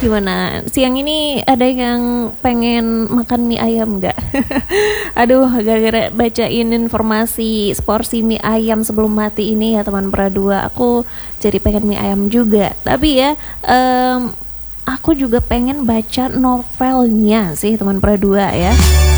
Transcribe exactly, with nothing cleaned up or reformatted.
Gimana? Siang ini ada yang pengen makan mie ayam nggak? Aduh, gara-gara bacain informasi seporsi mie ayam sebelum mati ini ya teman Pradua, aku jadi pengen mie ayam juga. Tapi ya, em, aku juga pengen baca novelnya sih teman Pradua ya.